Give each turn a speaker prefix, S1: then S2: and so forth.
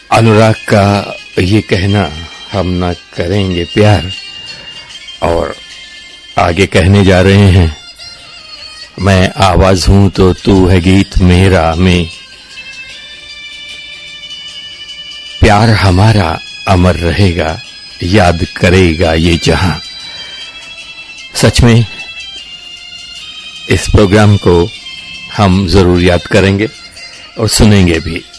S1: अनुराग का ये कहना हम ना करेंगे प्यार, और आगे कहने जा रहे हैं, मैं आवाज हूं तो तू है गीत मेरा में, प्यार हमारा अमर रहेगा, याद करेगा ये जहां। सच में इस प्रोग्राम को हम जरूर याद करेंगे और सुनेंगे भी।